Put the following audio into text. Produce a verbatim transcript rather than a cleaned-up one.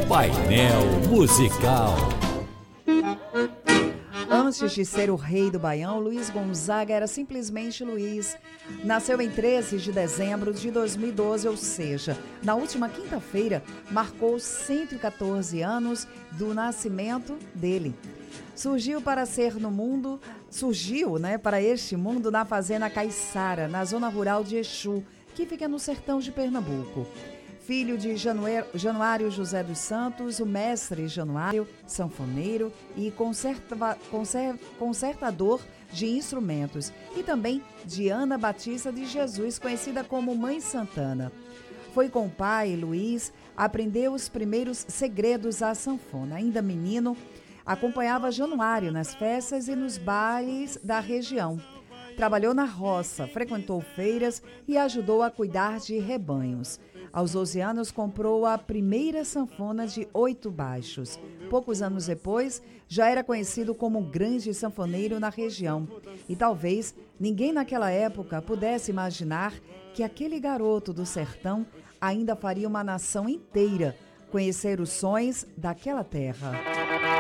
Painel Musical. Antes de ser o rei do Baião, Luiz Gonzaga era simplesmente Luiz. Nasceu em treze de dezembro de dois mil e doze, ou seja, na última quinta-feira, marcou cento e quatorze anos do nascimento dele. Surgiu para ser no mundo, surgiu, né, para este mundo na fazenda Caiçara, na zona rural de Exu, que fica no sertão de Pernambuco. Filho de Januário José dos Santos, o mestre Januário, sanfoneiro e conserva, conser, consertador de instrumentos, e também de Ana Batista de Jesus, conhecida como Mãe Santana. Foi com o pai, Luiz, aprendeu os primeiros segredos à sanfona. Ainda menino, acompanhava Januário nas festas e nos bailes da região. Trabalhou na roça, frequentou feiras e ajudou a cuidar de rebanhos. Aos doze anos, comprou a primeira sanfona de oito baixos. Poucos anos depois, já era conhecido como um grande sanfoneiro na região. E talvez ninguém naquela época pudesse imaginar que aquele garoto do sertão ainda faria uma nação inteira conhecer os sons daquela terra.